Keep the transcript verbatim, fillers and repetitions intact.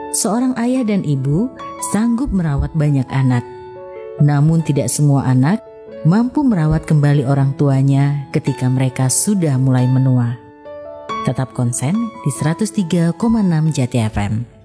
Seorang ayah dan ibu sanggup merawat banyak anak. Namun tidak semua anak mampu merawat kembali orang tuanya ketika mereka sudah mulai menua. Tetap konsen di seratus tiga koma enam Jati F M.